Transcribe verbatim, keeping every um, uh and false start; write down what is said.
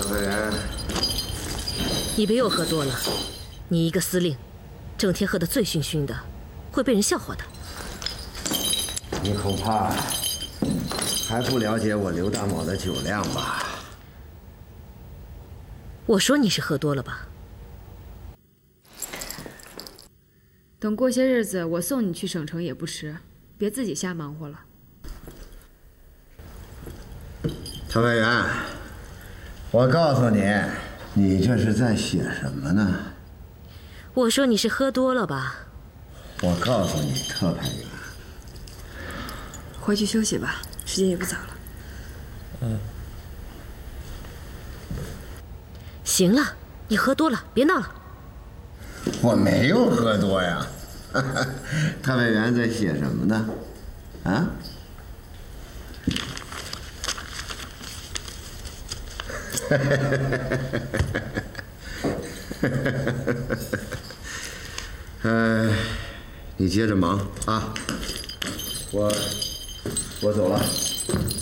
特派员， 你别又喝多了。你一个司令，整天喝得醉醺醺的，会被人笑话的。 你恐怕还不了解我刘大某的酒量吧？ 我说你是喝多了吧？ 等过些日子，我送你去省城也不迟，别自己瞎忙活了。 特派员，我告诉你，你这是在写什么呢？ 我说你是喝多了吧？ 我告诉你，特派员， 回去休息吧，时间也不早了。 嗯。 行了，你喝多了，别闹了。 我没有喝多呀，特派员在写什么呢？啊？呃，你接着忙啊，我我走了。